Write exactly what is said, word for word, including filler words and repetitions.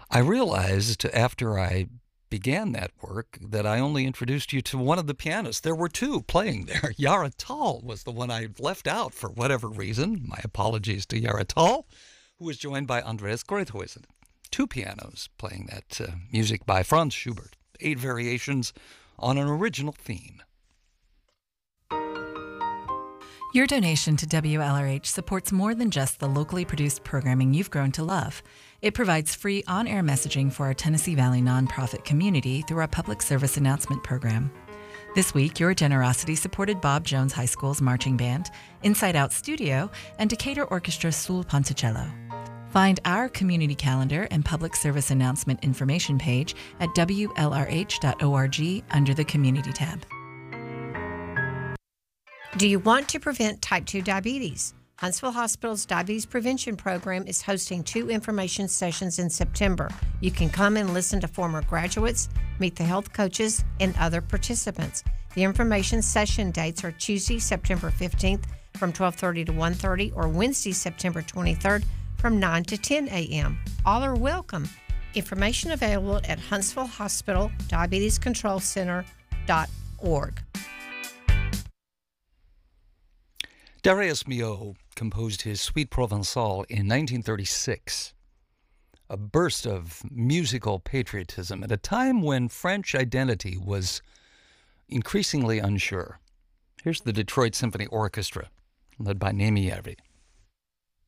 I realized after I began that work that I only introduced you to one of the pianists. There were two playing there. Yara Tal was the one I left out for whatever reason. My apologies to Yara Tal, who was joined by Andreas Greuthuisen. Two pianos playing that uh, music by Franz Schubert. Eight variations on an original theme. Your donation to W L R H supports more than just the locally produced programming you've grown to love. It provides free on-air messaging for our Tennessee Valley nonprofit community through our public service announcement program. This week, your generosity supported Bob Jones High School's marching band, Inside Out Studio, and Decatur Orchestra Sul Ponticello. Find our community calendar and public service announcement information page at W L R H dot org under the Community tab. Do you want to prevent type two diabetes? Huntsville Hospital's Diabetes Prevention Program is hosting two information sessions in September. You can come and listen to former graduates, meet the health coaches, and other participants. The information session dates are Tuesday, September fifteenth from twelve thirty to one thirty or Wednesday, September twenty-third from nine to ten a.m. All are welcome. Information available at Huntsville Hospital Diabetes Control Center dot org. Darius Milhaud composed his Suite Provençale in nineteen thirty-six, a burst of musical patriotism at a time when French identity was increasingly unsure. Here's the Detroit Symphony Orchestra, led by Némi Järvi.